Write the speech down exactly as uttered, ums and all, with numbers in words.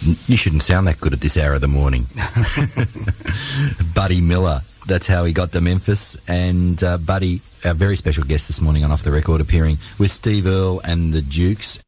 You shouldn't sound that good at this hour of the morning. Buddy Miller. That's how he got to Memphis. And uh, Buddy, our very special guest this morning on Off the Record, appearing with Steve Earle and the Dukes.